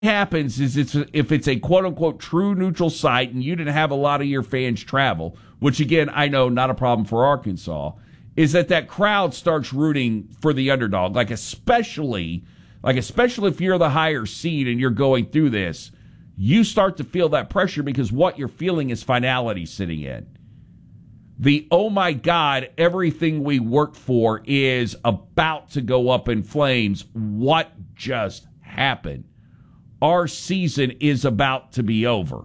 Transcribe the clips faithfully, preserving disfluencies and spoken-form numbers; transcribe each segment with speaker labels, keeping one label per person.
Speaker 1: happens is it's if it's a quote-unquote true neutral site and you didn't have a lot of your fans travel, which, again, I know not a problem for Arkansas, is that that crowd starts rooting for the underdog, like especially, like especially if you're the higher seed and you're going through this, you start to feel that pressure because what you're feeling is finality sitting in. The, oh my God, everything we worked for is about to go up in flames. What just happened? Our season is about to be over.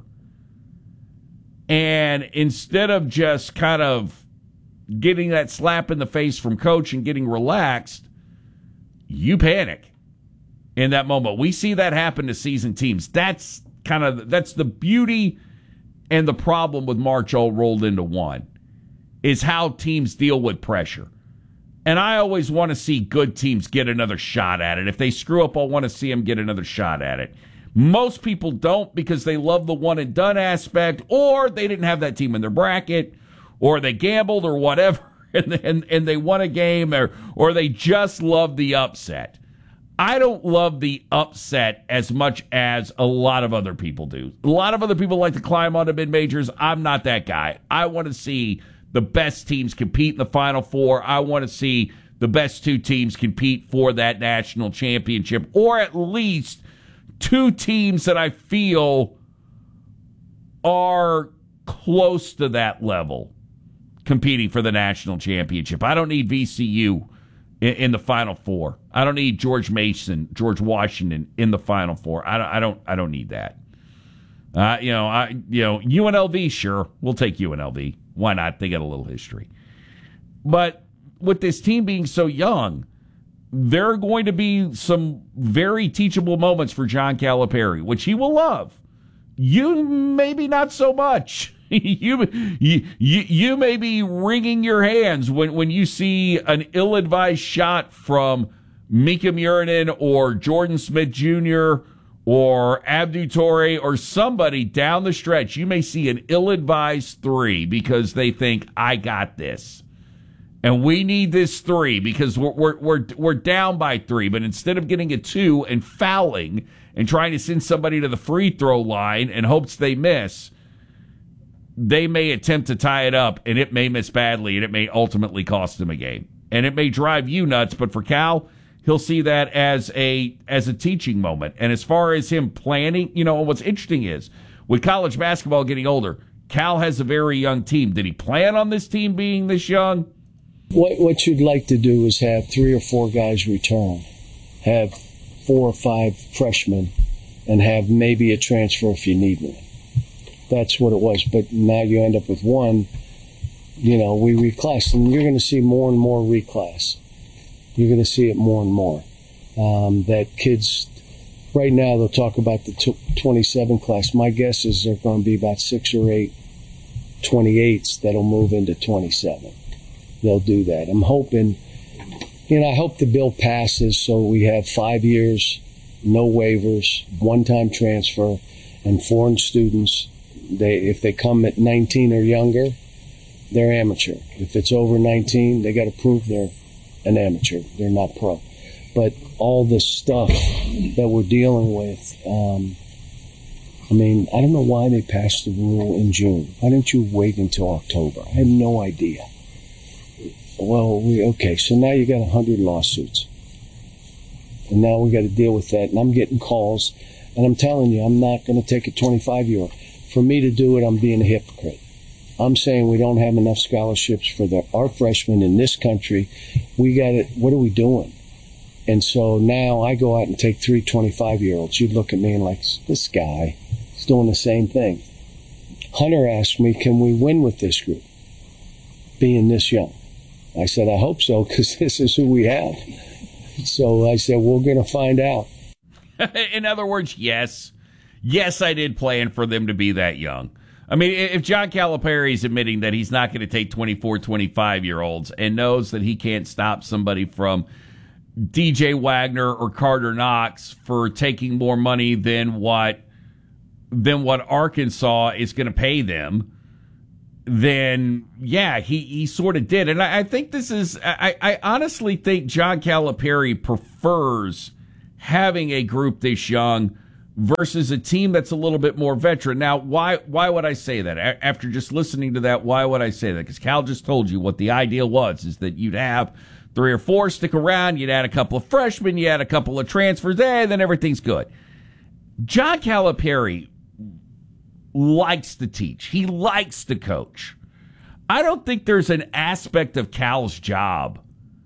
Speaker 1: And instead of just kind of getting that slap in the face from coach and getting relaxed, you panic in that moment. We see that happen to seasoned teams. That's kind of, that's the beauty and the problem with March all rolled into one, is how teams deal with pressure. And I always want to see good teams get another shot at it. If they screw up, I want to see them get another shot at it. Most people don't because they love the one and done aspect, or they didn't have that team in their bracket, or they gambled or whatever, and and, and they won a game, or or they just love the upset. I don't love the upset as much as a lot of other people do. A lot of other people like to climb onto mid-majors. I'm not that guy. I want to see the best teams compete in the Final Four. I want to see the best two teams compete for that national championship, or at least two teams that I feel are close to that level competing for the national championship. I don't need V C U in, in the Final Four. I don't need George Mason, George Washington in the Final Four. I don't. I don't. I don't need that. Uh, you know. I. You know. U N L V. Sure, we'll take U N L V. Why not? They got a little history. But with this team being so young, there are going to be some very teachable moments for John Calipari, which he will love. You maybe not so much. you, you you may be wringing your hands when, when you see an ill-advised shot from Mika Murinen or Jordan Smith Junior or Abdu Torre or somebody down the stretch. You may see an ill-advised three because they think, I got this. And we need this three because we're, we're we're we're down by three. But instead of getting a two and fouling and trying to send somebody to the free throw line and hopes they miss, they may attempt to tie it up, and it may miss badly, and it may ultimately cost them a game. And it may drive you nuts, but for Cal, he'll see that as a as a teaching moment. And as far as him planning, you know, what's interesting is, with college basketball getting older, Cal has a very young team. Did he plan on this team being this young?
Speaker 2: What what you'd like to do is have three or four guys return, have four or five freshmen, and have maybe a transfer if you need one. That's what it was. But now you end up with one. You know, we reclass, and you're going to see more and more reclass. You're going to see it more and more. Um, that kids, right now they'll talk about the twenty-seven class. My guess is there are going to be about six or eight twenty-eights that'll move into twenty-seven. They'll do that. I'm hoping, you know, I hope the bill passes so we have five years, no waivers, one-time transfer, and foreign students, they if they come at nineteen or younger, they're amateur. If it's over nineteen, they got to prove they're an amateur. They're not pro. But all the stuff that we're dealing with, um, I mean, I don't know why they passed the rule in June. Why didn't you wait until October? I have no idea. Well, we, okay, so now you got one hundred lawsuits. And now we got to deal with that. And I'm getting calls. And I'm telling you, I'm not going to take a twenty-five-year-old. For me to do it, I'm being a hypocrite. I'm saying we don't have enough scholarships for the, our freshmen in this country. We got it. What are we doing? And so now I go out and take three twenty-five-year-olds. You'd look at me and like, this guy is doing the same thing. Hunter asked me, can we win with this group, being this young? I said, I hope so, because this is who we have. So I said, we're going to find out.
Speaker 1: In other words, yes. Yes, I did plan for them to be that young. I mean, if John Calipari is admitting that he's not going to take twenty-four, twenty-five-year-olds and knows that he can't stop somebody from D J Wagner or Carter Knox for taking more money than what than what Arkansas is going to pay them, then, yeah, he, he sort of did. And I, I think this is, I, I honestly think John Calipari prefers having a group this young versus a team that's a little bit more veteran. Now, why why would I say that? A- after just listening to that, why would I say that? Because Cal just told you what the ideal was, is that you'd have three or four stick around, you'd add a couple of freshmen, you add a couple of transfers, eh, then everything's good. John Calipari likes to teach. He likes to coach. I don't think there's an aspect of Cal's job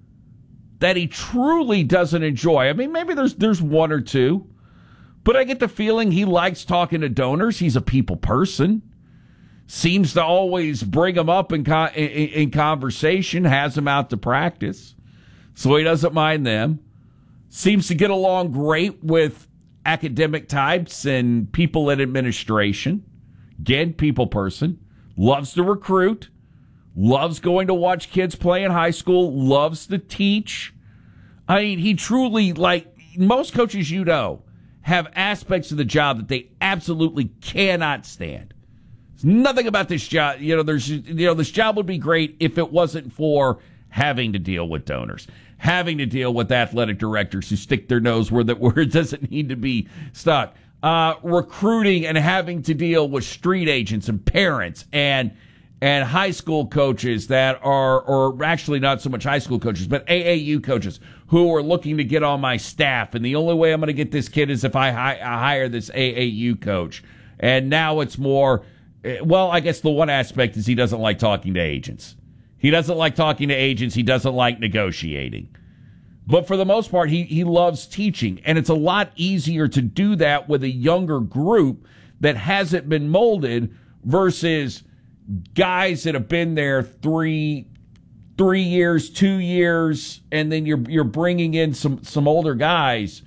Speaker 1: that he truly doesn't enjoy. I mean, maybe there's there's one or two, but I get the feeling he likes talking to donors. He's a people person. Seems to always bring them up in, in, in conversation, has them out to practice, so he doesn't mind them. Seems to get along great with academic types and people in administration. Again, people person. Loves to recruit. Loves going to watch kids play in high school. Loves to teach. I mean, he truly, like most coaches you know, have aspects of the job that they absolutely cannot stand. There's nothing about this job. You know, there's, you know, this job would be great if it wasn't for having to deal with donors, having to deal with athletic directors who stick their nose where, the, where it doesn't need to be stuck, uh, recruiting and having to deal with street agents and parents and and high school coaches that are, or actually not so much high school coaches, but A A U coaches who are looking to get on my staff. And the only way I'm going to get this kid is if I, hi- I hire this A A U coach. And now it's more, well, I guess the one aspect is he doesn't like talking to agents. He doesn't like talking to agents. He doesn't like negotiating. But for the most part, he, he loves teaching. And it's a lot easier to do that with a younger group that hasn't been molded versus guys that have been there three, three years, two years, and then you're you're bringing in some some older guys.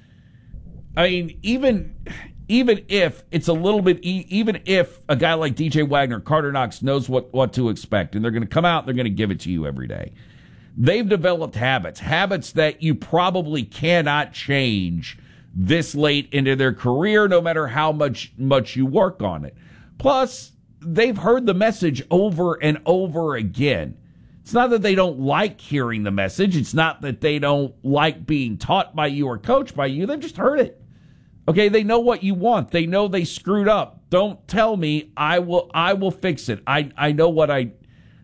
Speaker 1: I mean, even even if it's a little bit, even if a guy like D J Wagner, Carter Knox knows what what to expect, and they're going to come out, and they're going to give it to you every day. They've developed habits, habits that you probably cannot change this late into their career, no matter how much much you work on it. Plus, they've heard the message over and over again. It's not that they don't like hearing the message. It's not that they don't like being taught by you or coached by you. They've just heard it. Okay, they know what you want. They know they screwed up. Don't tell me. I will I will fix it. I, I know what I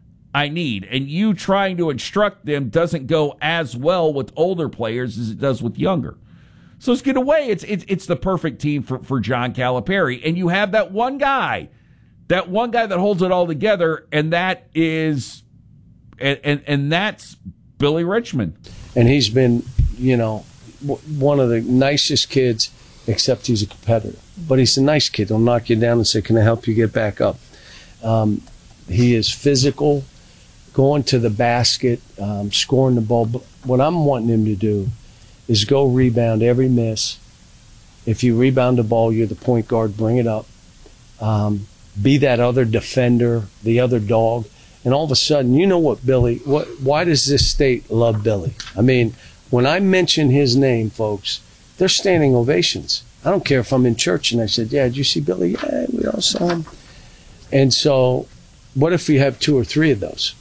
Speaker 1: I need. And you trying to instruct them doesn't go as well with older players as it does with younger. So it's, in a way, it's, it's, it's the perfect team for, for John Calipari. And you have that one guy That one guy that holds it all together, and that is, and, and, and that's Billy Richmond.
Speaker 2: And he's been, you know, w- one of the nicest kids, except he's a competitor. But he's a nice kid. He'll knock you down and say, "Can I help you get back up?" Um, he is physical, going to the basket, um, scoring the ball. But what I'm wanting him to do is go rebound every miss. If you rebound the ball, you're the point guard. Bring it up. Um, Be that other defender, the other dog, and all of a sudden, you know what, Billy? What? Why does this state love Billy? I mean, when I mention his name, folks, they're standing ovations. I don't care if I'm in church and I said, "Yeah, did you see Billy?" "Yeah, we all saw him." And so, what if we have two or three of those?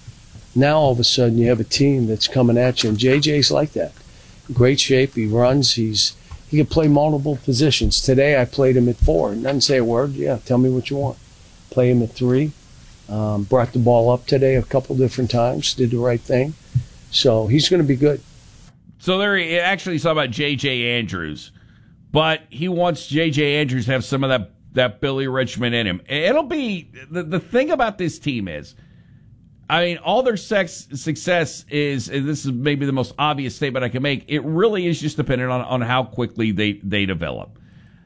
Speaker 2: Now all of a sudden, you have a team that's coming at you, and J J's like that. Great shape. He runs. He's He can play multiple positions. Today I played him at four. He doesn't say a word. Yeah, tell me what you want. Play him at three. Um, brought the ball up today a couple different times. Did the right thing. So he's going to be good.
Speaker 1: So there, he actually saw about J J Andrews, but he wants J J Andrews to have some of that that Billy Richmond in him. It'll be the the thing about this team is, I mean, all their sex, success is, and this is maybe the most obvious statement I can make, it really is just dependent on, on how quickly they, they develop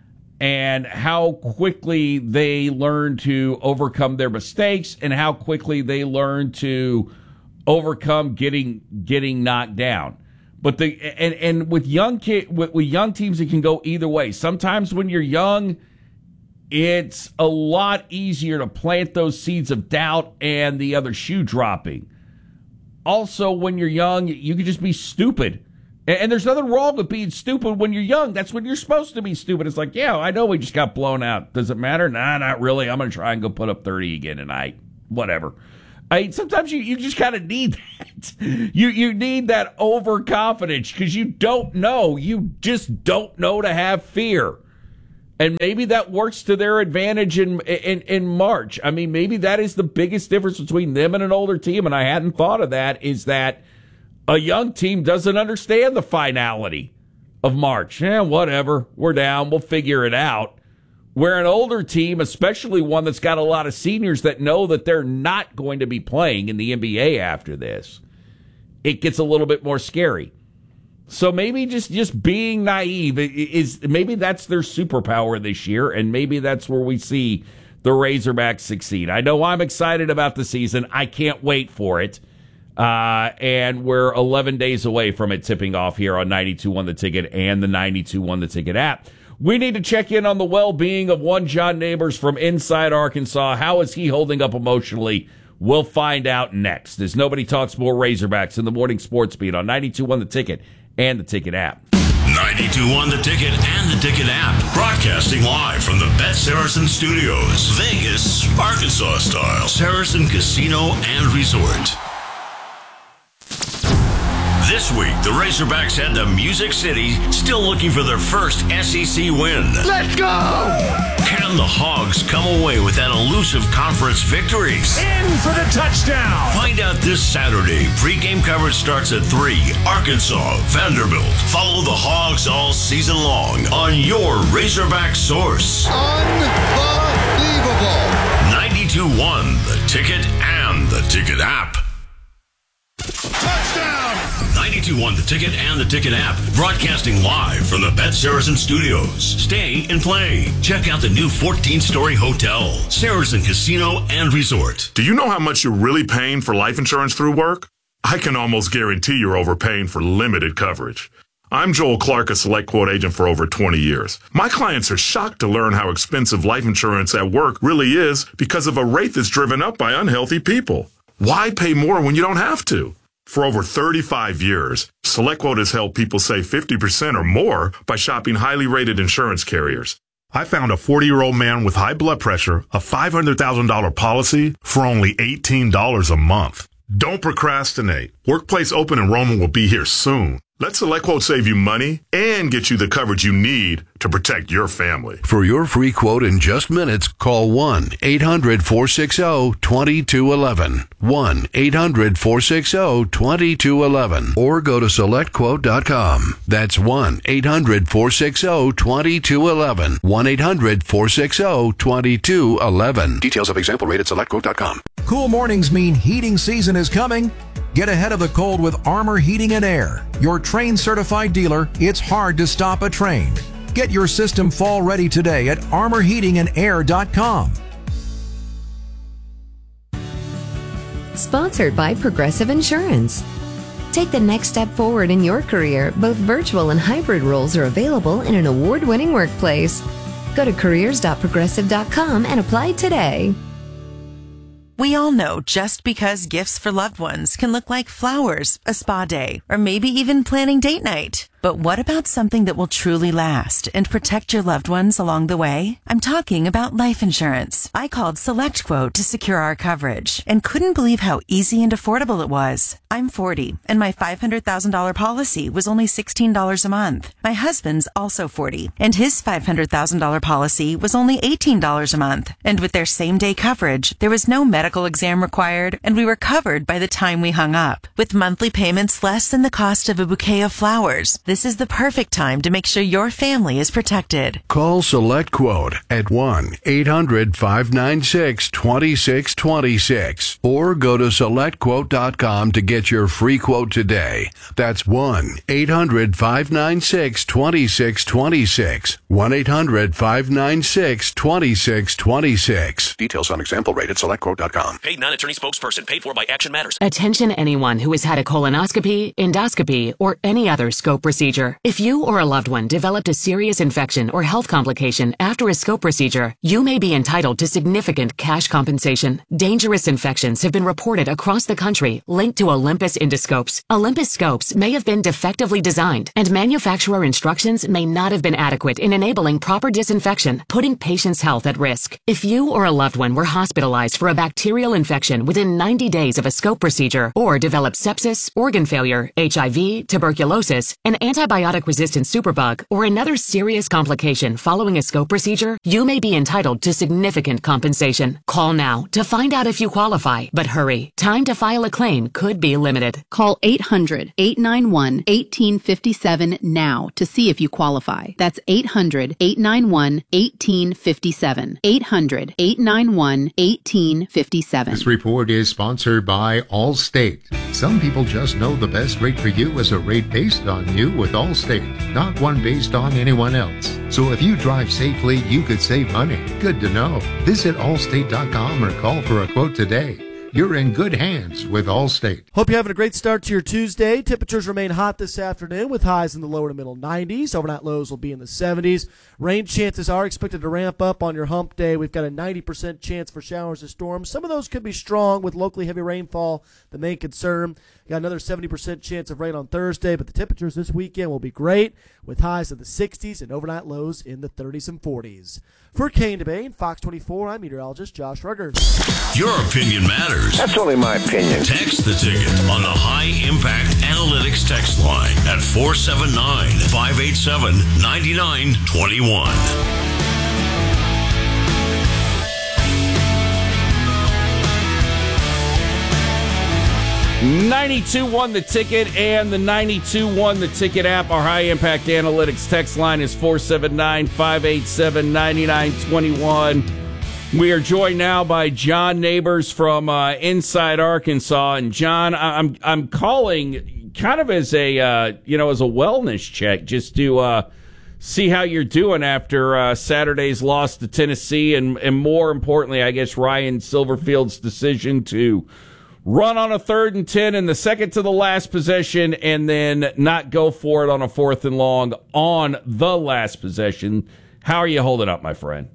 Speaker 1: and how quickly they learn to overcome their mistakes and how quickly they learn to overcome getting getting knocked down. But the and, and with young kid with, with young teams, it can go either way. Sometimes when you're young, it's a lot easier to plant those seeds of doubt and the other shoe dropping. Also, when you're young, you can just be stupid. And, and there's nothing wrong with being stupid when you're young. That's when you're supposed to be stupid. It's like, yeah, I know we just got blown out. Does it matter? Nah, not really. I'm going to try and go put up thirty again tonight. Whatever. I mean, sometimes you, you just kind of need that. You, you need that overconfidence because you don't know. You just don't know to have fear. And maybe that works to their advantage in, in in March. I mean, maybe that is the biggest difference between them and an older team, and I hadn't thought of that, is that a young team doesn't understand the finality of March. Yeah, whatever. We're down. We'll figure it out. Where an older team, especially one that's got a lot of seniors that know that they're not going to be playing in the N B A after this, it gets a little bit more scary. So maybe just, just being naive is maybe that's their superpower this year, and maybe that's where we see the Razorbacks succeed. I know I'm excited about the season. I can't wait for it. Uh, and we're eleven days away from it tipping off here on ninety-two one The Ticket and the ninety-two one The Ticket app. We need to check in on the well-being of one John Neighbors from inside Arkansas. How is he holding up emotionally? We'll find out next as nobody talks more Razorbacks in the morning sports beat on ninety-two one The Ticket and the Ticket app.
Speaker 3: ninety-two one The Ticket and the Ticket app. Broadcasting live from the Bet Saracen Studios. Vegas, Arkansas style. Saracen Casino and Resort. This week, the Razorbacks head to Music City, still looking for their first S E C win.
Speaker 4: Let's go!
Speaker 3: Can the Hogs come away with that elusive conference victory?
Speaker 4: In for the touchdown!
Speaker 3: Find out this Saturday. Pre-game coverage starts at three. Arkansas, Vanderbilt. Follow the Hogs all season long on your Razorback source.
Speaker 4: Unbelievable!
Speaker 3: ninety-two one The Ticket and the Ticket app.
Speaker 4: Touchdown!
Speaker 3: ninety-two one The Ticket and the Ticket app. Broadcasting live from the Bet Saracen Studios. Stay and play. Check out the new fourteen-story hotel. Saracen Casino and Resort.
Speaker 5: Do you know how much you're really paying for life insurance through work? I can almost guarantee you're overpaying for limited coverage. I'm Joel Clark, a Select Quote agent for over twenty years. My clients are shocked to learn how expensive life insurance at work really is because of a rate that's driven up by unhealthy people. Why pay more when you don't have to? For over thirty-five years, SelectQuote has helped people save fifty percent or more by shopping highly rated insurance carriers. I found a forty-year-old man with high blood pressure, a five hundred thousand dollars policy for only eighteen dollars a month. Don't procrastinate. Workplace open enrollment will be here soon. Let SelectQuote save you money and get you the coverage you need to protect your family.
Speaker 6: For your free quote in just minutes, call one eight hundred four six zero two two one one, one eight hundred four six zero two two one one, or go to select quote dot com. That's one eight hundred four six zero two two one one, one eight hundred four six zero two two one one. Details of example rate at select quote dot com.
Speaker 7: Cool mornings mean heating season is coming. Get ahead of the cold with Armor Heating and Air. Your Train certified dealer, it's hard to stop a train. Get your system fall ready today at armor heating and air dot com.
Speaker 8: Sponsored by Progressive Insurance. Take the next step forward in your career. Both virtual and hybrid roles are available in an award-winning workplace. Go to careers dot progressive dot com and apply today.
Speaker 9: We all know just because gifts for loved ones can look like flowers, a spa day, or maybe even planning date night. But what about something that will truly last and protect your loved ones along the way? I'm talking about life insurance. I called SelectQuote to secure our coverage and couldn't believe how easy and affordable it was. I'm forty, and my five hundred thousand dollars policy was only sixteen dollars a month. My husband's also forty, and his five hundred thousand dollars policy was only eighteen dollars a month. And with their same-day coverage, there was no medical exam required, and we were covered by the time we hung up. With monthly payments less than the cost of a bouquet of flowers, this is the perfect time to make sure your family is protected.
Speaker 6: Call Select Quote at one eight hundred five nine six two six two six or go to select quote dot com to get your free quote today. That's one eight hundred five nine six two six two six, one eight hundred five nine six two six two six. Details on example rate at select quote dot com.
Speaker 10: Paid non-attorney spokesperson paid for by Action Matters.
Speaker 11: Attention anyone who has had a colonoscopy, endoscopy, or any other scope procedure. If you or a loved one developed a serious infection or health complication after a scope procedure, you may be entitled to significant cash compensation. Dangerous infections have been reported across the country linked to Olympus endoscopes. Olympus scopes may have been defectively designed, and manufacturer instructions may not have been adequate in enabling proper disinfection, putting patients' health at risk. If you or a loved one were hospitalized for a bacterial infection within ninety days of a scope procedure, or developed sepsis, organ failure, H I V, tuberculosis, an antibiotic-resistant superbug, or another serious complication following a scope procedure, you may be entitled to significant compensation. Call now to find out if you qualify, but hurry. Time to file a claim could be limited.
Speaker 12: Call eight hundred, eight nine one, one eight five seven now to see if you qualify. That's eight hundred, eight nine one, one eight five seven. eight hundred, eight nine one, one eight five seven.
Speaker 13: This report is sponsored by Allstate. Some people just know the best rate for you is a rate based on you with Allstate, not one based on anyone else. So if you drive safely, you could save money. Good to know. Visit allstate dot com or call for a quote today. You're in good hands with Allstate.
Speaker 14: Hope you're having a great start to your Tuesday. Temperatures remain hot this afternoon with highs in the lower to middle nineties. Overnight lows will be in the seventies. Rain chances are expected to ramp up on your hump day. We've got a ninety percent chance for showers and storms. Some of those could be strong with locally heavy rainfall, the main concern. Got another seventy percent chance of rain on Thursday, but the temperatures this weekend will be great with highs in the sixties and overnight lows in the thirties and forties. For Kane Debay and Fox twenty-four, I'm meteorologist Josh Ruggers.
Speaker 3: Your opinion matters.
Speaker 15: That's only my opinion.
Speaker 3: Text the ticket on the High Impact Analytics text line at four seven nine, five eight seven, nine nine two one.
Speaker 1: ninety-two one The Ticket and the ninety-two one The Ticket app. Our High Impact Analytics text line is four seven nine, five eight seven, nine nine two one. We are joined now by John Neighbors from uh, Inside Arkansas. And John, I'm I'm calling kind of as a uh, you know as a wellness check, just to uh, see how you're doing after uh, Saturday's loss to Tennessee, and and more importantly, I guess Ryan Silverfield's decision to run on a third and ten in the second to the last possession and then not go for it on a fourth and long on the last possession. How are you holding up, my friend?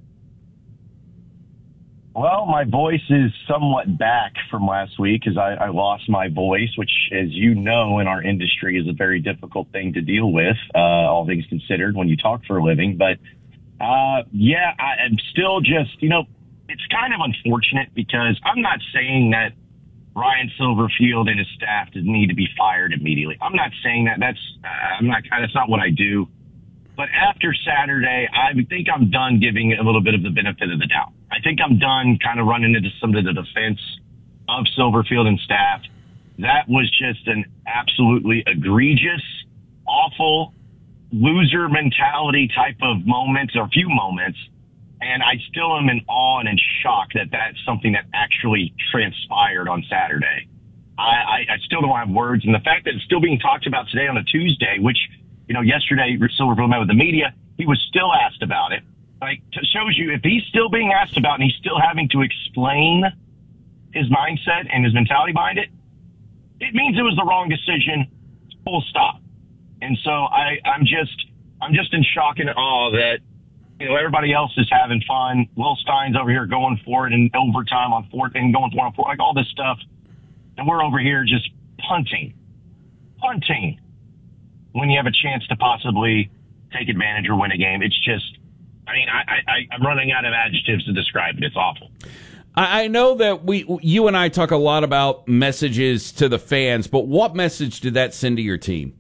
Speaker 16: Well, my voice is somewhat back from last week as I, I lost my voice, which, as you know, in our industry is a very difficult thing to deal with, uh, all things considered, when you talk for a living. But, uh, yeah, I, I'm still just, you know, it's kind of unfortunate because I'm not saying that Ryan Silverfield and his staff need to be fired immediately. I'm not saying that. That's uh, I'm not. That's not what I do. But after Saturday, I think I'm done giving a little bit of the benefit of the doubt. I think I'm done kind of running into some of the defense of Silverfield and staff. That was just an absolutely egregious, awful, loser mentality type of moment, or few moments. And I still am in awe and in shock that that's something that actually transpired on Saturday. I, I, I still don't have words. And the fact that it's still being talked about today on a Tuesday, which, you know, yesterday Silverfield met with the media, he was still asked about it. Like, it shows you if he's still being asked about and he's still having to explain his mindset and his mentality behind it, it means it was the wrong decision, full stop. And so I, I'm just, I'm just in shock and awe that, you know, everybody else is having fun. Will Stein's over here going for it in overtime on fourth and going for it on fourth, like all this stuff. And we're over here just punting, punting when you have a chance to possibly take advantage or win a game. It's just, I mean, I, I, I'm running out of adjectives to describe it. It's awful.
Speaker 1: I know that we, you and I talk a lot about messages to the fans, but what message did that send to your team?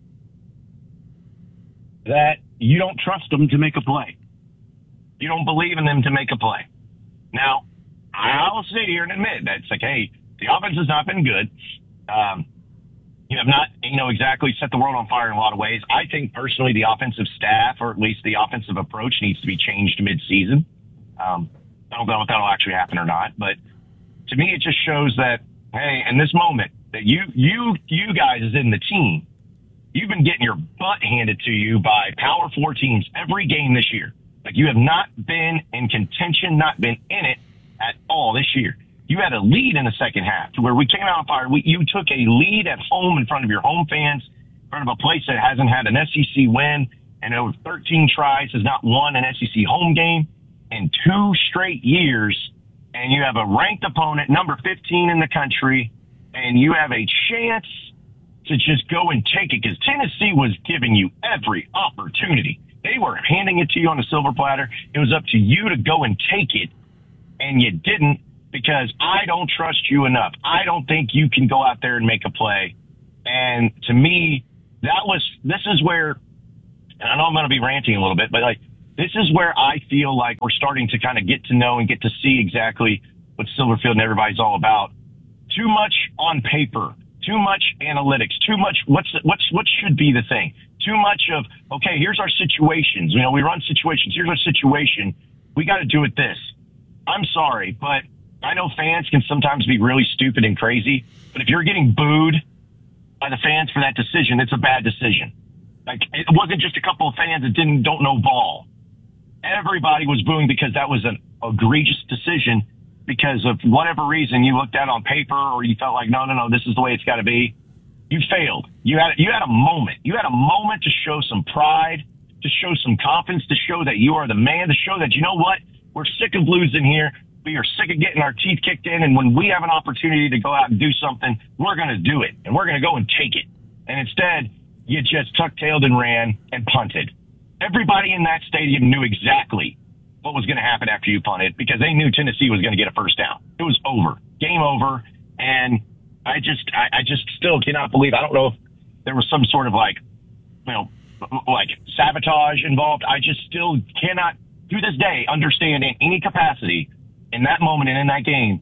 Speaker 16: That you don't trust them to make a play. You don't believe in them to make a play. Now, I'll sit here and admit that it's like, hey, the offense has not been good. Um, you have not, you know, exactly set the world on fire in a lot of ways. I think personally the offensive staff, or at least the offensive approach, needs to be changed mid-season. Um, I don't know if that'll actually happen or not, but to me it just shows that, hey, in this moment that you, you, you guys as in the team, you've been getting your butt handed to you by Power Four teams every game this year. Like, you have not been in contention, not been in it at all this year. You had a lead in the second half to where we came out on fire. We, you took a lead at home in front of your home fans, in front of a place that hasn't had an S E C win and over thirteen tries has not won an S E C home game in two straight years. And you have a ranked opponent, number fifteen in the country, and you have a chance to just go and take it, because Tennessee was giving you every opportunity. They were handing it to you on a silver platter. It was up to you to go and take it, and you didn't, because I don't trust you enough. I don't think you can go out there and make a play. And to me, that was, this is where, and I know I'm going to be ranting a little bit, but like, this is where I feel like we're starting to kind of get to know and get to see exactly what Silverfield and everybody's all about. Too much on paper, too much analytics, too much, what's, what's, what should be the thing? Too much of, okay, here's our situations. You know, we run situations. Here's our situation. We got to do it this. I'm sorry, but I know fans can sometimes be really stupid and crazy, but if you're getting booed by the fans for that decision, it's a bad decision. Like, it wasn't just a couple of fans that didn't, don't know ball. Everybody was booing because that was an egregious decision because of whatever reason you looked at on paper or you felt like, no, no, no, this is the way it's got to be. You failed. You had, you had a moment. You had a moment to show some pride, to show some confidence, to show that you are the man, to show that, you know what, we're sick of losing here. We are sick of getting our teeth kicked in. And when we have an opportunity to go out and do something, we're going to do it. And we're going to go and take it. And instead, you just tuck-tailed and ran and punted. Everybody in that stadium knew exactly what was going to happen after you punted because they knew Tennessee was going to get a first down. It was over. Game over. And I just, I, I just still cannot believe, I don't know if there was some sort of like, you know, like sabotage involved. I just still cannot, to this day, understand in any capacity in that moment and in that game,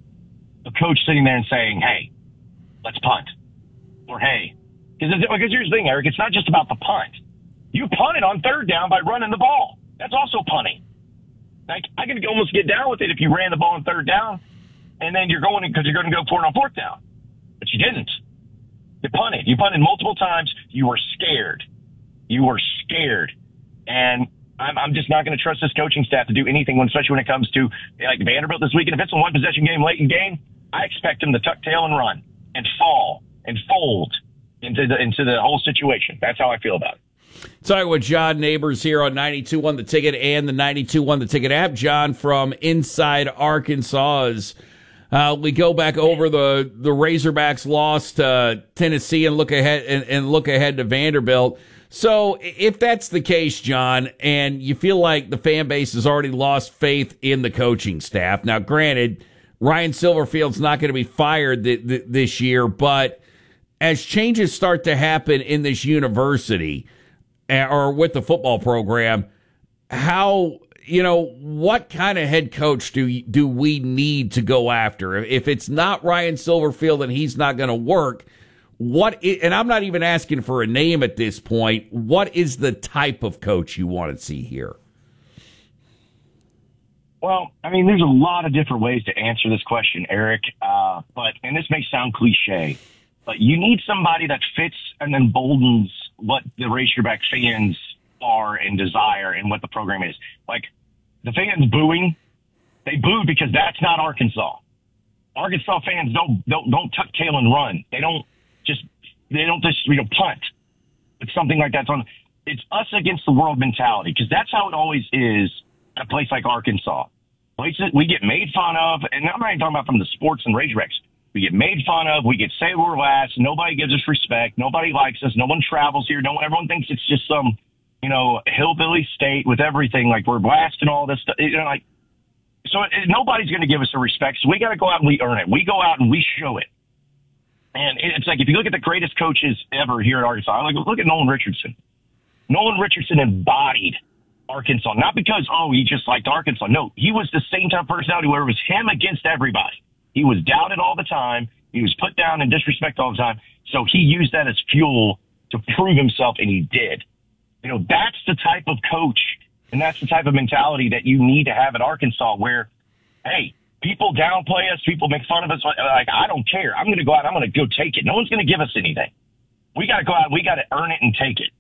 Speaker 16: a coach sitting there and saying, hey, let's punt. Or, hey, because here's the thing, Eric, it's not just about the punt. You punted on third down by running the ball. That's also punting. Like, I could almost get down with it if you ran the ball on third down, and then you're going because you're going to go for it on fourth down. But you didn't. You punted. You punted multiple times. You were scared. You were scared. And I'm, I'm just not going to trust this coaching staff to do anything, when, especially when it comes to like Vanderbilt this weekend. If it's a one-possession game late in game, I expect them to tuck tail and run and fall and fold into the into the whole situation. That's how I feel about it.
Speaker 1: Talking with John Neighbors here on ninety-two point one The Ticket and the ninety-two point one The Ticket app. John from inside Arkansas. As uh, we go back over the the Razorbacks loss to Tennessee and look ahead and, and look ahead to Vanderbilt. So if that's the case, John, and you feel like the fan base has already lost faith in the coaching staff. Now, granted, Ryan Silverfield's not going to be fired th- th- this year, but as changes start to happen in this university or with the football program, how, you know, what kind of head coach do do we need to go after? If it's not Ryan Silverfield and he's not going to work, what is, and I'm not even asking for a name at this point, what is the type of coach you want to see here?
Speaker 16: Well, I mean, there's a lot of different ways to answer this question, Eric. Uh, but, and this may sound cliche, but you need somebody that fits and emboldens what the Razorback fans are and desire and what the program is. Like, the fans booing, they booed because that's not Arkansas. Arkansas fans don't don't don't tuck tail and run. They don't just they don't just you know punt. It's something like that's on. It's us against the world mentality, because that's how it always is at a place like Arkansas. Places we get made fun of, and I'm not even talking about from the sports and Razorbacks. We get made fun of. We get say we're last. Nobody gives us respect. Nobody likes us. No one travels here. No one. Everyone thinks it's just some, you know, hillbilly state with everything. Like we're blasting all this stuff. You know, like so. It, nobody's going to give us a respect. So we got to go out and we earn it. We go out and we show it. And it's like if you look at the greatest coaches ever here at Arkansas, like look at Nolan Richardson. Nolan Richardson embodied Arkansas, not because oh he just liked Arkansas. No, he was the same type of personality where it was him against everybody. He was doubted all the time. He was put down and disrespected all the time. So he used that as fuel to prove himself, and he did. You know, that's the type of coach, and that's the type of mentality that you need to have at Arkansas where, hey, people downplay us, people make fun of us. Like, I don't care. I'm going to go out. I'm going to go take it. No one's going to give us anything. We got to go out. We got to earn it and take it.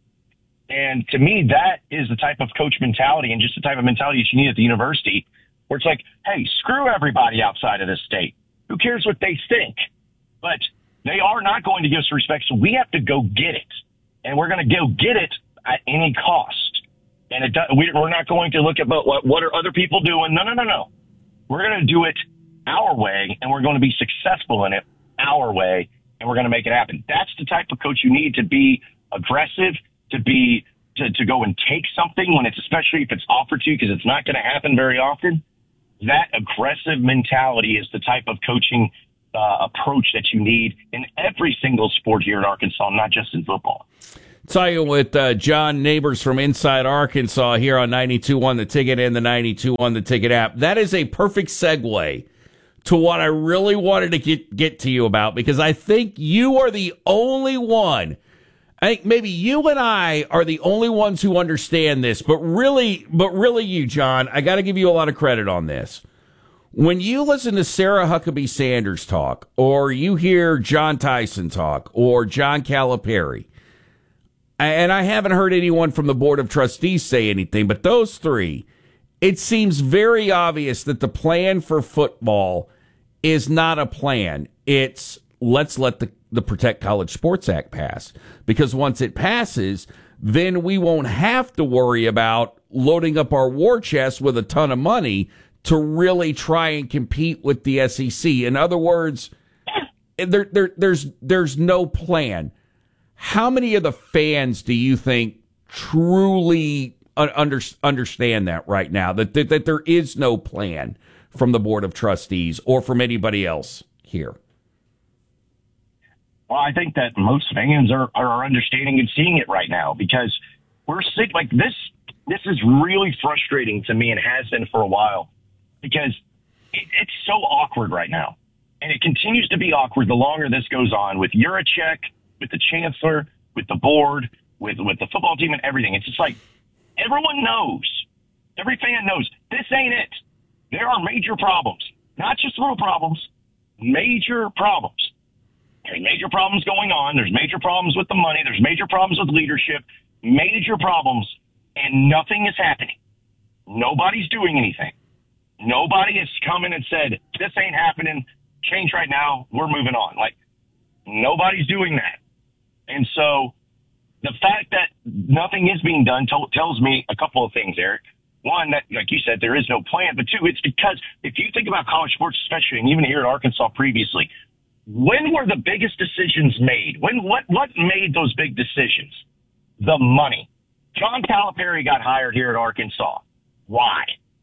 Speaker 16: And to me, that is the type of coach mentality and just the type of mentality that you need at the university where it's like, hey, screw everybody outside of this state. Who cares what they think? But they are not going to give us respect, so we have to go get it. And we're going to go get it at any cost. And it does, we're not going to look at what, what are other people doing. No, no, no, no. We're going to do it our way, and we're going to be successful in it our way, and we're going to make it happen. That's the type of coach you need to be aggressive, to be to, to go and take something when it's, especially if it's offered to you, because it's not going to happen very often. That aggressive mentality is the type of coaching uh, approach that you need in every single sport here in Arkansas, not just in football.
Speaker 1: Talking with uh, John Neighbors from Inside Arkansas here on ninety-two point one The Ticket and the ninety-two point one The Ticket app. That is a perfect segue to what I really wanted to get, get to you about, because I think you are the only one. I think maybe you and I are the only ones who understand this, but really, but really you, John, I got to give you a lot of credit on this. When you listen to Sarah Huckabee Sanders talk, or you hear John Tyson talk, or John Calipari, and I haven't heard anyone from the Board of Trustees say anything, but those three, it seems very obvious that the plan for football is not a plan. It's let's let the, the Protect College Sports Act pass. Because once it passes, then we won't have to worry about loading up our war chest with a ton of money to really try and compete with the S E C. In other words, there, there, there's there's no plan. How many of the fans do you think truly under, understand that right now, that, that that there is no plan from the Board of Trustees or from anybody else here?
Speaker 16: Well, I think that most fans are, are understanding and seeing it right now, because we're sick. Like this, this is really frustrating to me and has been for a while, because it, it's so awkward right now. And it continues to be awkward the longer this goes on with Yurachek, with the chancellor, with the board, with, with the football team and everything. It's just like everyone knows, every fan knows this ain't it. There are major problems, not just little problems, major problems. There's major problems going on. There's major problems with the money. There's major problems with leadership, major problems, and nothing is happening. Nobody's doing anything. Nobody has come in and said, this ain't happening. Change right now. We're moving on. Like, nobody's doing that. And so the fact that nothing is being done t- tells me a couple of things, Eric. One, that, like you said, there is no plan. But two, it's because if you think about college sports, especially, and even here at Arkansas previously, when were the biggest decisions made? When what what made those big decisions? The money. John Calipari got hired here at Arkansas. Why?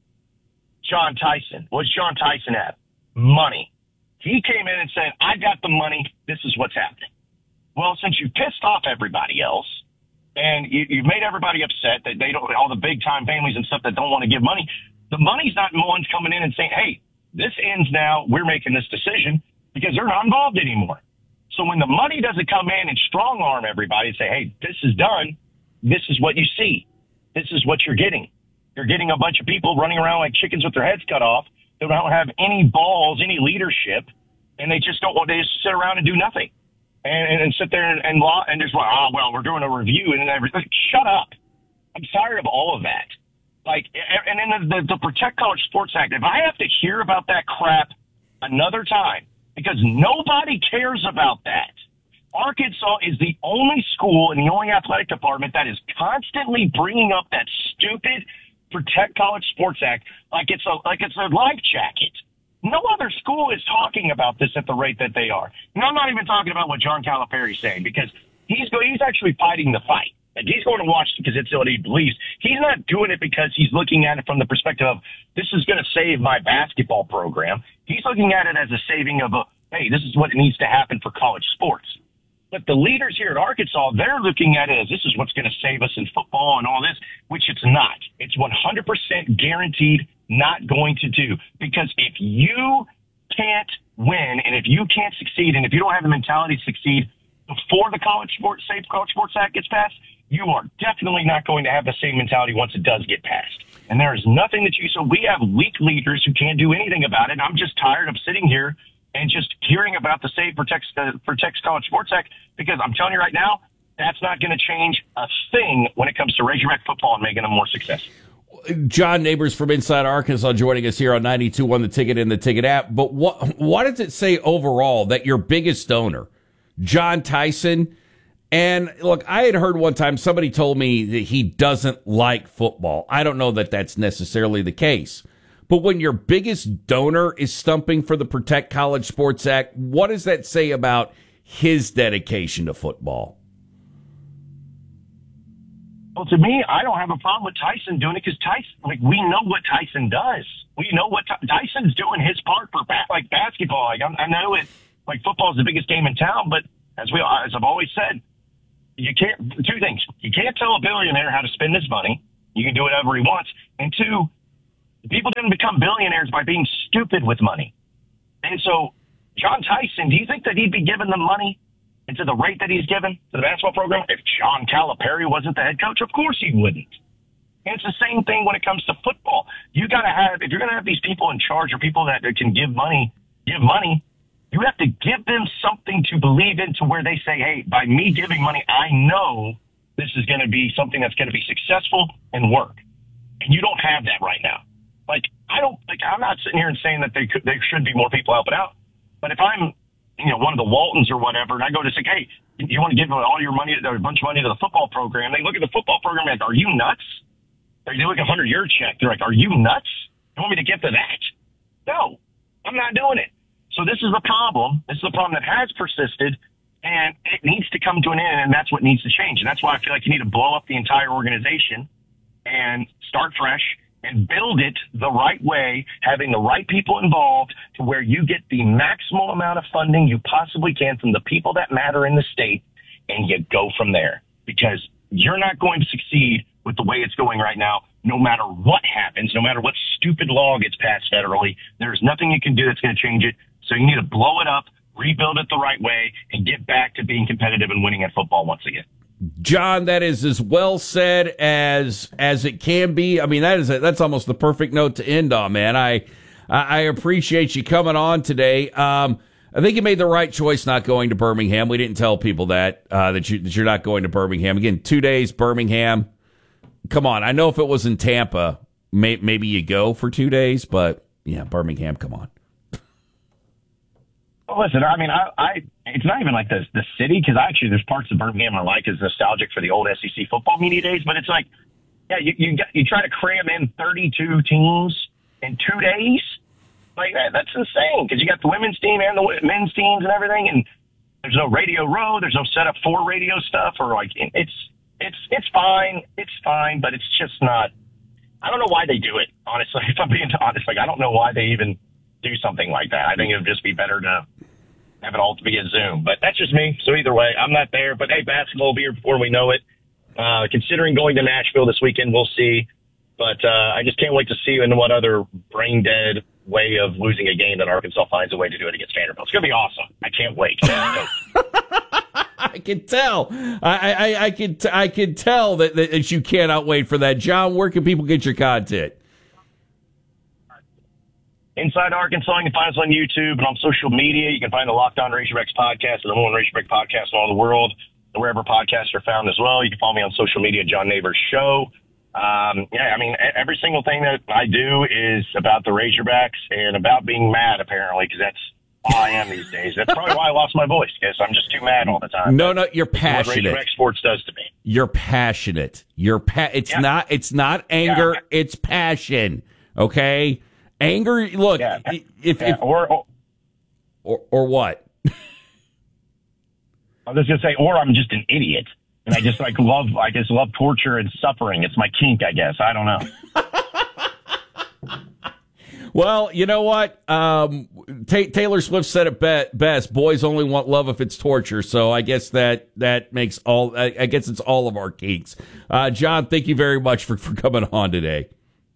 Speaker 16: John Tyson. What's John Tyson have? Money. He came in and said, I got the money. This is what's happening. Well, since you pissed off everybody else and you, you've made everybody upset that they don't, all the big time families and stuff that don't want to give money, the money's not the ones coming in and saying, hey, this ends now. We're making this decision, because they're not involved anymore. So when the money doesn't come in and strong arm everybody and say, hey, this is done, this is what you see, this is what you're getting. You're getting a bunch of people running around like chickens with their heads cut off. They don't have any balls, any leadership, and they just don't want, they just sit around and do nothing. And, and, and sit there and, and, law, and just, oh, well, we're doing a review and everything. Shut up. I'm tired of all of that. Like, and then the, the, the Protect College Sports Act, if I have to hear about that crap another time, because nobody cares about that. Arkansas is the only school in the only athletic department that is constantly bringing up that stupid Protect College Sports Act like it's a like it's a life jacket. No other school is talking about this at the rate that they are. And I'm not even talking about what John Calipari is saying, because he's go, he's actually fighting the fight. Like, he's going to Washington because it's what he believes. He's not doing it because he's looking at it from the perspective of, this is going to save my basketball program. He's looking at it as a saving of, a, hey, this is what needs to happen for college sports. But the leaders here at Arkansas, they're looking at it as, this is what's going to save us in football and all this, which it's not. It's one hundred percent guaranteed not going to do. Because if you can't win, and if you can't succeed, and if you don't have the mentality to succeed before the College Sports Safe College Sports Act gets passed, you are definitely not going to have the same mentality once it does get passed. And there is nothing that you, so we have weak leaders who can't do anything about it. I'm just tired of sitting here and just hearing about the Save Protects, uh, Protects College Sports Act, because I'm telling you right now, that's not going to change a thing when it comes to Razorback football and making them more successful.
Speaker 1: John Neighbors from Inside Arkansas joining us here on ninety-two point one The Ticket and the Ticket app. But what what does it say overall that your biggest donor, John Tyson, and look, I had heard one time somebody told me that he doesn't like football. I don't know that that's necessarily the case. But when your biggest donor is stumping for the Protect College Sports Act, what does that say about his dedication to football?
Speaker 16: Well, to me, I don't have a problem with Tyson doing it because Tyson, like, we know what Tyson does. We know what Ty- Tyson's doing his part for ba- like basketball. Like, I'm, I know it, like, football is the biggest game in town, but as we, as I've always said, you can't, two things. You can't tell a billionaire how to spend his money. You can do whatever he wants. And two, people didn't become billionaires by being stupid with money. And so, John Tyson, do you think that he'd be giving them money and to the rate that he's given to the basketball program if John Calipari wasn't the head coach? Of course he wouldn't. And it's the same thing when it comes to football. You got to have, if you're going to have these people in charge or people that can give money, give money, you have to give them something to believe in to where they say, hey, by me giving money, I know this is going to be something that's going to be successful and work. And you don't have that right now. Like, I don't, like, I'm not sitting here and saying that they could, there should be more people helping out. But if I'm, you know, one of the Waltons or whatever, and I go to say, hey, you want to give all your money, or a bunch of money to the football program, they look at the football program and like, are you nuts? They look at a hundred-year check. They're like, are you nuts? You want me to give to that? No, I'm not doing it. So this is the problem. This is the problem that has persisted, and it needs to come to an end, and that's what needs to change. And that's why I feel like you need to blow up the entire organization and start fresh and build it the right way, having the right people involved to where you get the maximum amount of funding you possibly can from the people that matter in the state, and you go from there. Because you're not going to succeed with the way it's going right now, no matter what happens, no matter what stupid law gets passed federally. There's nothing you can do that's going to change it. So you need to blow it up, rebuild it the right way, and get back to being competitive and winning at football once again.
Speaker 1: John, that is as well said as as it can be. I mean, that is a, that's almost the perfect note to end on, man. I I appreciate you coming on today. Um, I think you made the right choice not going to Birmingham. We didn't tell people that uh, that you that you're not going to Birmingham again. Two days, Birmingham. Come on, I know if it was in Tampa, may, maybe you go for two days, but yeah, Birmingham. Come on.
Speaker 16: Well, listen, I mean, I, I it's not even like the the city, because actually there's parts of Birmingham I like is nostalgic for the old S E C football media days, but it's like, yeah, you you, you try to cram in thirty-two teams in two days, like that, that's insane, because you got the women's team and the men's teams and everything, and there's no Radio Row, there's no setup for radio stuff, or like it's it's it's fine, it's fine, but it's just not. I don't know why they do it, honestly. If I'm being honest, like I don't know why they even do something like that. I think it would just be better to have it all to be a Zoom, but that's just me. So either way, I'm not there, but hey, basketball will be here before we know it. Uh, considering going to Nashville this weekend, we'll see, but, uh, I just can't wait to see in what other brain dead way of losing a game that Arkansas finds a way to do it against Vanderbilt. It's going to be awesome. I can't wait.
Speaker 1: I can tell. I, I, I can, t- I can tell that, that you cannot wait for that. John, where can people get your content?
Speaker 16: Inside Arkansas, you can find us on YouTube and on social media. You can find the Locked On Razorbacks podcast, the number one Razorback podcast in all the world, and wherever podcasts are found as well. You can follow me on social media, John Neighbors Show. Um, yeah, I mean, every single thing that I do is about the Razorbacks and about being mad, apparently, because that's all I am these days. That's probably why I lost my voice, because I'm just too mad all the time.
Speaker 1: No, no, you're passionate.
Speaker 16: What Razorback sports does to me.
Speaker 1: You're passionate. You're pa- It's
Speaker 16: yeah.
Speaker 1: not. It's not anger.
Speaker 16: Yeah.
Speaker 1: It's passion. Okay. Anger, look,
Speaker 16: yeah.
Speaker 1: if,
Speaker 16: yeah.
Speaker 1: if
Speaker 16: or, or
Speaker 1: or or what?
Speaker 16: I was just gonna say, or I'm just an idiot, and I just like love, I just love torture and suffering. It's my kink, I guess. I don't know.
Speaker 1: Well, you know what? Um, Ta- Taylor Swift said it be- best. Boys only want love if it's torture. So I guess that that makes all. I, I guess it's all of our kinks. Uh, John, thank you very much for for coming on today.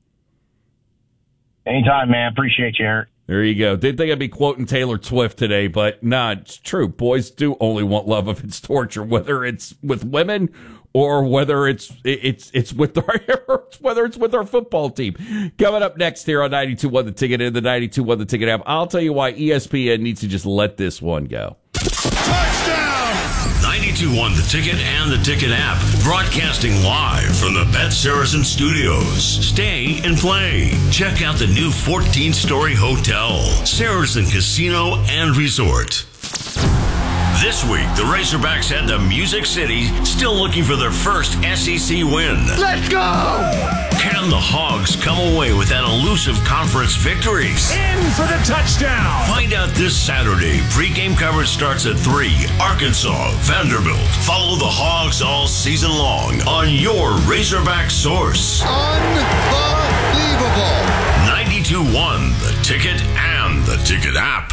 Speaker 16: Anytime, man. Appreciate you, Eric.
Speaker 1: There you go. Didn't think I'd be quoting Taylor Swift today, but nah, it's true. Boys do only want love if it's torture, whether it's with women or whether it's it's it's with our whether it's with our football team. Coming up next here on ninety-two point one The Ticket and the ninety-two point one The Ticket app, I'll tell you why E S P N needs to just let this one go.
Speaker 3: ninety-two point one The Ticket and the Ticket app, broadcasting live from the Bet Saracen Studios. Stay and play. Check out the new fourteen-story hotel, Saracen Casino and Resort. This week, the Razorbacks head to Music City, still looking for their first S E C win.
Speaker 4: Let's go!
Speaker 3: Can the Hogs come away with that elusive conference victory?
Speaker 4: In for the touchdown!
Speaker 3: Find out this Saturday. Pre-game coverage starts at three. Arkansas, Vanderbilt. Follow the Hogs all season long on your Razorback source.
Speaker 15: Unbelievable!
Speaker 3: ninety-two point one, The Ticket and the Ticket app.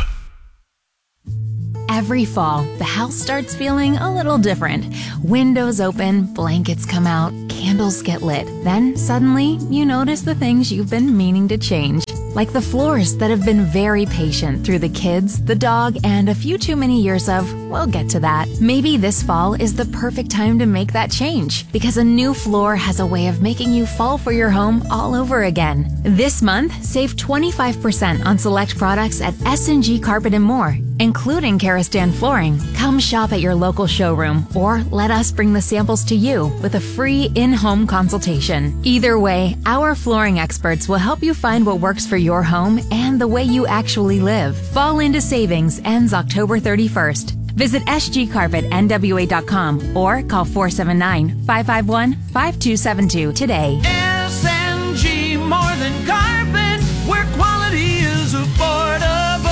Speaker 17: Every fall, the house starts feeling a little different. Windows open, blankets come out, candles get lit. Then, suddenly, you notice the things you've been meaning to change. Like the floors that have been very patient through the kids, the dog, and a few too many years of, we'll get to that. Maybe this fall is the perfect time to make that change, because a new floor has a way of making you fall for your home all over again. This month, save twenty-five percent on select products at S and G Carpet and More, including Karastan flooring. Come shop at your local showroom, or let us bring the samples to you with a free in-home consultation. Either way, our flooring experts will help you find what works for your home and the way you actually live. Fall into savings ends October thirty-first. Visit S G carpet N W A dot com or call four seven nine, five five one, five two seven two today.
Speaker 4: S and G, more than carpet, where quality is affordable.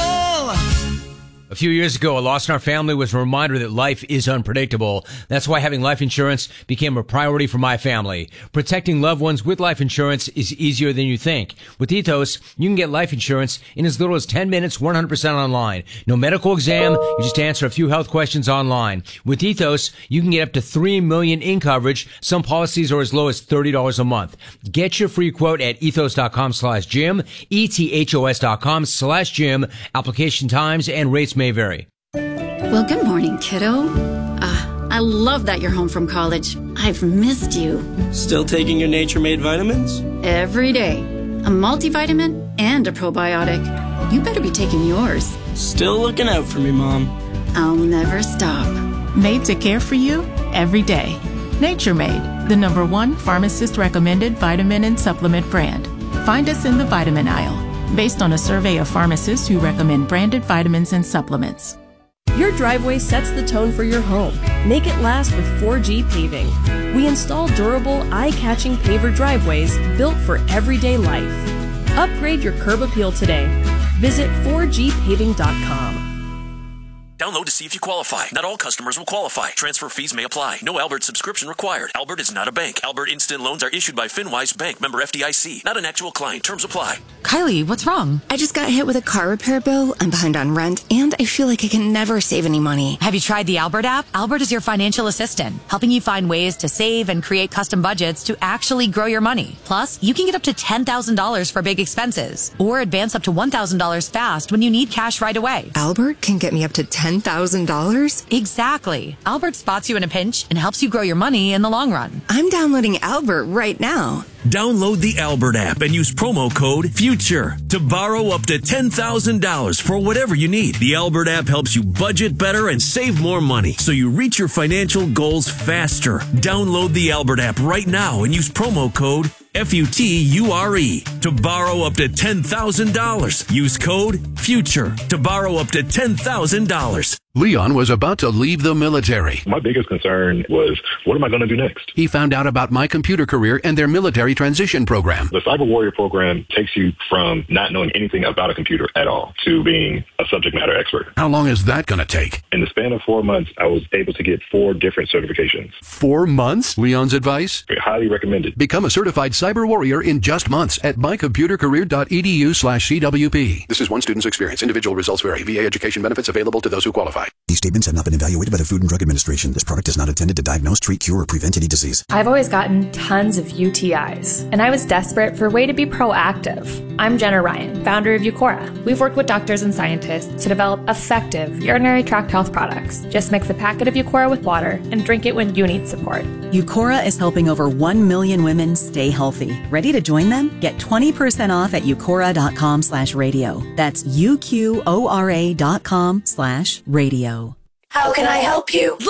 Speaker 18: A few years ago, a loss in our family was a reminder that life is unpredictable. That's why having life insurance became a priority for my family. Protecting loved ones with life insurance is easier than you think. With Ethos, you can get life insurance in as little as ten minutes, one hundred percent online. No medical exam, you just answer a few health questions online. With Ethos, you can get up to three million dollars in coverage. Some policies are as low as thirty dollars a month. Get your free quote at ethos.com slash Jim, E-T-H-O-S dot com slash Jim. Application times and rates may vary.
Speaker 19: Well, good morning, kiddo. Uh, I love that you're home from college. I've missed you.
Speaker 20: Still taking your Nature Made vitamins?
Speaker 19: Every day. A multivitamin and a probiotic. You better be taking yours.
Speaker 20: Still looking out for me, Mom.
Speaker 19: I'll never stop.
Speaker 21: Made to care for you every day. Nature Made, the number one pharmacist-recommended vitamin and supplement brand. Find us in the vitamin aisle, based on a survey of pharmacists who recommend branded vitamins and supplements.
Speaker 22: Your driveway sets the tone for your home. Make it last with four G Paving. We install durable, eye-catching paver driveways built for everyday life. Upgrade your curb appeal today. Visit four G paving dot com.
Speaker 10: Download to see if you qualify. Not all customers will qualify. Transfer fees may apply. No Albert subscription required. Albert is not a bank. Albert Instant Loans are issued by FinWise Bank, member F D I C. Not an actual client. Terms apply.
Speaker 23: Kylie, what's wrong? I just got hit with a car repair bill. I'm behind on rent, and I feel like I can never save any money.
Speaker 24: Have you tried the Albert app? Albert is your financial assistant, helping you find ways to save and create custom budgets to actually grow your money. Plus, you can get up to ten thousand dollars for big expenses, or advance up to one thousand dollars fast when you need cash right away.
Speaker 23: Albert can get me up to ten thousand dollars?
Speaker 24: Exactly. Albert spots you in a pinch and helps you grow your money in the long run.
Speaker 23: I'm downloading Albert right now.
Speaker 25: Download the Albert app and use promo code FUTURE to borrow up to ten thousand dollars for whatever you need. The Albert app helps you budget better and save more money so you reach your financial goals faster. Download the Albert app right now and use promo code F U T U R E to borrow up to ten thousand dollars. Use code FUTURE to borrow up to ten thousand dollars.
Speaker 6: Leon was about to leave the military.
Speaker 26: My biggest concern was, what am I going to do next?
Speaker 6: He found out about My Computer Career and their military transition program.
Speaker 26: The Cyber Warrior program takes you from not knowing anything about a computer at all to being a subject matter expert.
Speaker 6: How long is that going to take?
Speaker 26: In the span of four months, I was able to get four different certifications.
Speaker 6: Four months? Leon's advice?
Speaker 26: Highly recommended.
Speaker 6: Become a certified cyber warrior in just months at mycomputercareer.edu slash CWP. This is one student's experience. Individual results vary. V A education benefits available to those who qualify.
Speaker 27: These statements have not been evaluated by the Food and Drug Administration. This product is not intended to diagnose, treat, cure, or prevent any disease.
Speaker 28: I've always gotten tons of U T Is, and I was desperate for a way to be proactive. I'm Jenna Ryan, founder of Eucora. We've worked with doctors and scientists to develop effective urinary tract health products. Just mix a packet of Eucora with water and drink it when you need support.
Speaker 29: Eucora is helping over one million women stay healthy. Ready to join them? Get twenty percent off at eucora.com slash radio. That's U-Q-O-R-A dot com slash radio.
Speaker 30: How can I help you?
Speaker 31: Live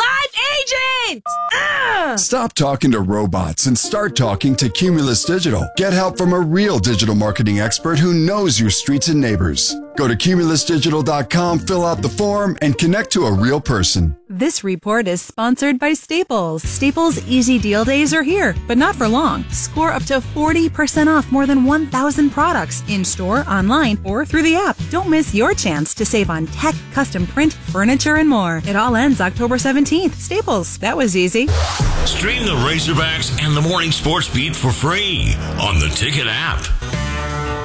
Speaker 2: agent! Ah!
Speaker 5: Stop talking to robots and start talking to Cumulus Digital. Get help from a real digital marketing expert who knows your streets and neighbors. Go to cumulus digital dot com, fill out the form, and connect to a real person.
Speaker 7: This report is sponsored by Staples. Staples Easy Deal Days are here, but not for long. Score up to forty percent off more than one thousand products in-store, online, or through the app. Don't miss your chance to save on tech, custom print, furniture, and more. It all ends October seventeenth. Staples. That was easy.
Speaker 3: Stream the Razorbacks and the Morning Sports Beat for free on the Ticket app.